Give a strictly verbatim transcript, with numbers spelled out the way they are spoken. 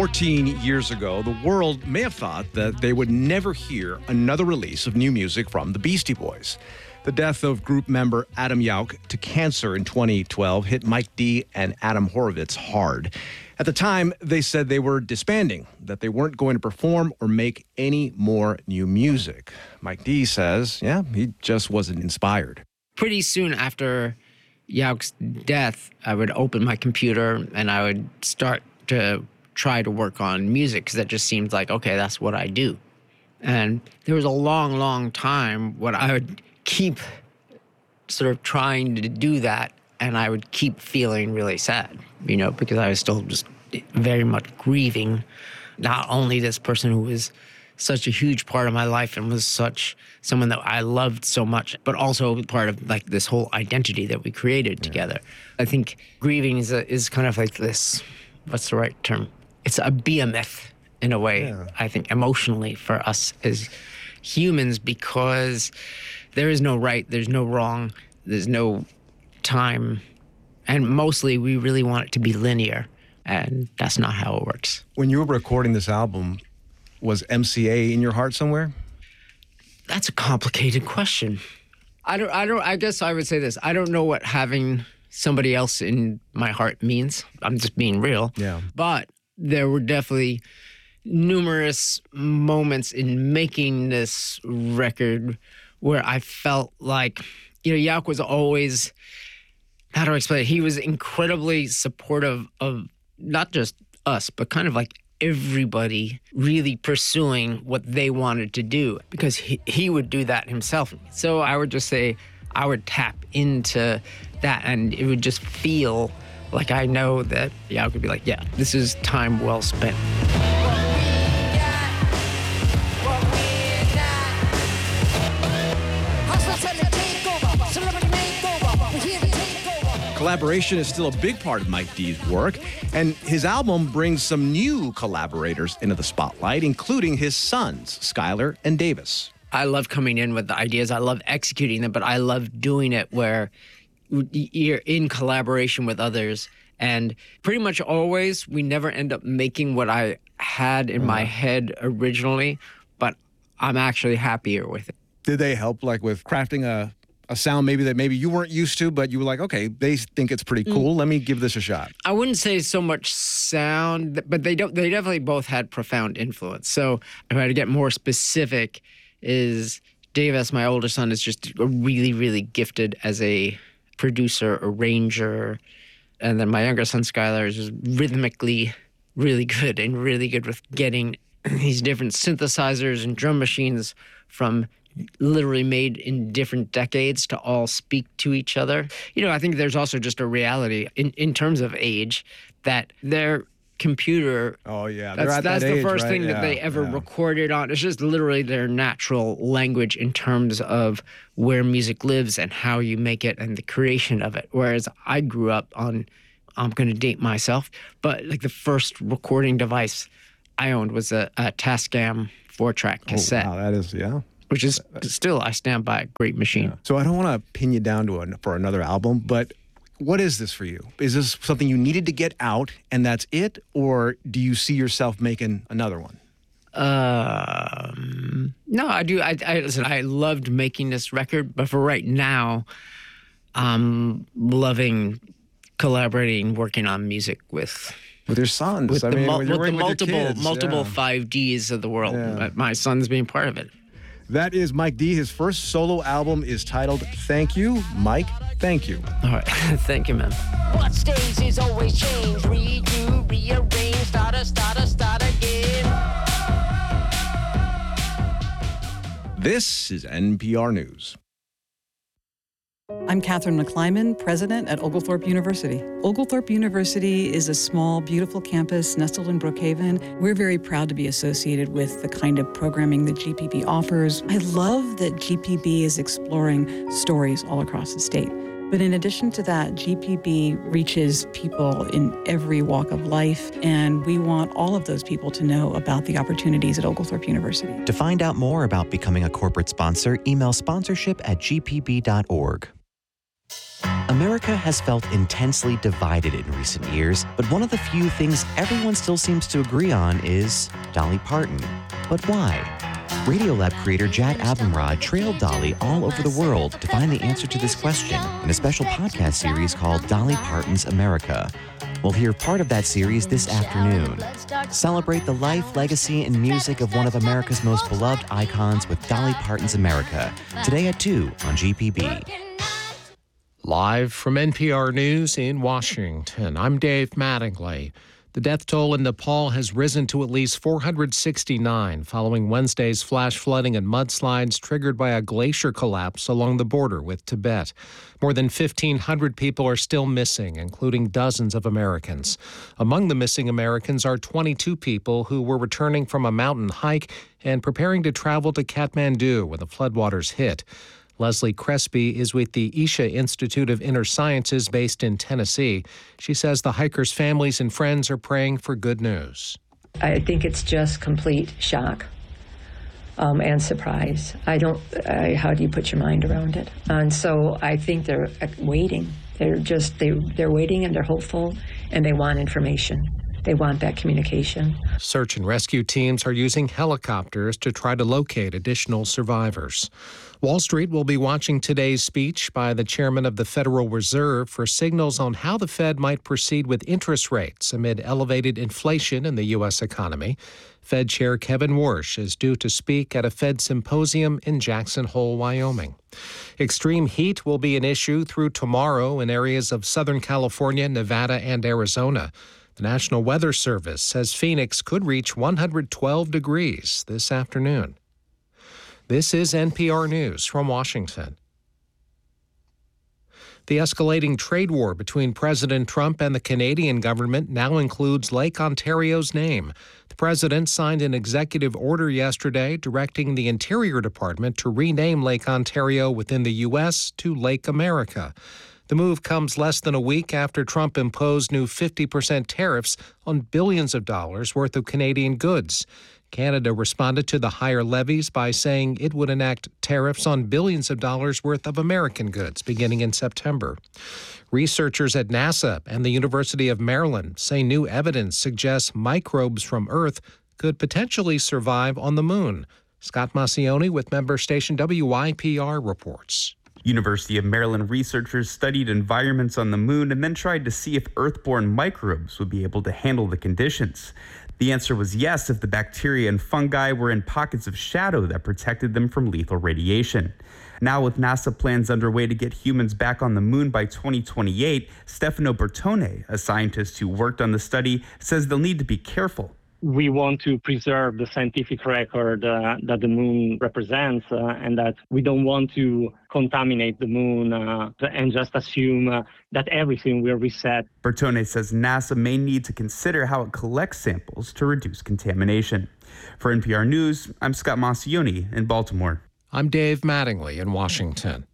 fourteen years ago, the world may have thought that they would never hear another release of new music from the Beastie Boys. The death of group member Adam Yauch to cancer in twenty twelve hit Mike D and Adam Horovitz hard. At the time, they said they were disbanding, that they weren't going to perform or make any more new music. Mike D says, yeah, he just wasn't inspired. Pretty soon after Yauch's death, I would open my computer and I would start to try to work on music because that just seemed like, okay, that's what I do. And there was a long, long time when I would keep sort of trying to do that, and I would keep feeling really sad, you know, because I was still just very much grieving not only this person who was such a huge part of my life and was such someone that I loved so much, but also part of like this whole identity that we created yeah. together. I think grieving is a, is kind of like this, what's the right term? It's a behemoth in a way, yeah. I think, emotionally for us as humans, because there is no right, there's no wrong, there's no time, and mostly we really want it to be linear, and that's not how it works. When you were recording this album, was M C A in your heart somewhere? That's a complicated question. I don't, I don't, I guess I would say this. I don't know what having somebody else in my heart means. I'm just being real. Yeah. But there were definitely numerous moments in making this record where I felt like, you know, Yauch was always, how do I explain it? He was incredibly supportive of not just us, but kind of like everybody really pursuing what they wanted to do, because he, he would do that himself. So I would just say I would tap into that, and it would just feel like I know that Yauch would be like, yeah, this is time well spent. Collaboration is still a big part of Mike D's work, and his album brings some new collaborators into the spotlight, including his sons, Skylar and Davis. I love coming in with the ideas. I love executing them, but I love doing it where you're in collaboration with others. And pretty much always, we never end up making what I had in uh-huh. my head originally, but I'm actually happier with it. Did they help, like, with crafting a a sound maybe that maybe you weren't used to, but you were like, okay, they think it's pretty cool. Mm. Let me give this a shot. I wouldn't say so much sound, but they don't. They definitely both had profound influence. So if I had to get more specific, is Davis, my older son, is just really, really gifted as a producer, arranger. And then my younger son, Skylar, is just rhythmically really good and really good with getting these different synthesizers and drum machines from literally made in different decades to all speak to each other. You know, I think there's also just a reality in, in terms of age that their computer, oh yeah, that's, at that's that the age, first right? thing yeah, that they ever yeah. recorded on. It's just literally their natural language in terms of where music lives and how you make it and the creation of it. Whereas I grew up on, I'm going to date myself, but like the first recording device I owned was a, a Tascam four-track cassette. Oh, wow, that is, yeah. Which is still, I stand by, a great machine. Yeah. So I don't want to pin you down to a, for another album, but what is this for you? Is this something you needed to get out and that's it? Or do you see yourself making another one? Um, no, I do. I, I listen, I loved making this record, but for right now, I'm loving collaborating, working on music with... With your sons. With I the, mean, mul- with with the with multiple, kids, multiple yeah. five Ds of the world. Yeah. My son's being part of it. That is Mike D. His first solo album is titled Thank You. Mike, thank you. All right. Thank you, man. What stays is always change. Redo, rearrange, start, start, start again. This is N P R News. I'm Catherine McClyman, president at Oglethorpe University. Oglethorpe University is a small, beautiful campus nestled in Brookhaven. We're very proud to be associated with the kind of programming that G P B offers. I love that G P B is exploring stories all across the state. But in addition to that, G P B reaches people in every walk of life, and we want all of those people to know about the opportunities at Oglethorpe University. To find out more about becoming a corporate sponsor, email sponsorship at g p b dot org. America has felt intensely divided in recent years, but one of the few things everyone still seems to agree on is Dolly Parton. But why? Radiolab creator Jad Abumrad trailed Dolly all over the world to find the answer to this question in a special podcast series called Dolly Parton's America. We'll hear part of that series this afternoon. Celebrate the life, legacy, and music of one of America's most beloved icons with Dolly Parton's America, today at two on G P B. Live from N P R News in Washington, I'm Dave Mattingly. The death toll in Nepal has risen to at least four hundred sixty-nine following Wednesday's flash flooding and mudslides triggered by a glacier collapse along the border with Tibet. More than fifteen hundred people are still missing, including dozens of Americans. Among the missing Americans are twenty-two people who were returning from a mountain hike and preparing to travel to Kathmandu when the floodwaters hit. Leslie Crespi is with the Isha Institute of Inner Sciences based in Tennessee. She says the hikers' families and friends are praying for good news. I think it's just complete shock um, and surprise. I don't, I, how do you put your mind around it? And so I think they're waiting. They're just, they, they're waiting and they're hopeful and they want information. They want that communication. Search and rescue teams are using helicopters to try to locate additional survivors. Wall Street will be watching today's speech by the chairman of the Federal Reserve for signals on how the Fed might proceed with interest rates amid elevated inflation in the U S economy. Fed Chair Kevin Warsh is due to speak at a Fed symposium in Jackson Hole, Wyoming. Extreme heat will be an issue through tomorrow in areas of Southern California, Nevada, and Arizona. The National Weather Service says Phoenix could reach one hundred twelve degrees this afternoon. This is N P R News from Washington. The escalating trade war between President Trump and the Canadian government now includes Lake Ontario's name. The president signed an executive order yesterday directing the Interior Department to rename Lake Ontario within the U S to Lake America. The move comes less than a week after Trump imposed new fifty percent tariffs on billions of dollars worth of Canadian goods. Canada responded to the higher levies by saying it would enact tariffs on billions of dollars worth of American goods beginning in September. Researchers at NASA and the University of Maryland say new evidence suggests microbes from Earth could potentially survive on the moon. Scott Massioni with member station W Y P R reports. University of Maryland researchers studied environments on the moon and then tried to see if Earth-born microbes would be able to handle the conditions. The answer was yes if the bacteria and fungi were in pockets of shadow that protected them from lethal radiation. Now, with NASA plans underway to get humans back on the moon by twenty twenty-eight, Stefano Bertone, a scientist who worked on the study, says they'll need to be careful. We want to preserve the scientific record uh, that the moon represents uh, and that we don't want to contaminate the moon uh, and just assume uh, that everything will reset. Bertone says NASA may need to consider how it collects samples to reduce contamination. For N P R News, I'm Scott Massioni in Baltimore. I'm Dave Mattingly in Washington.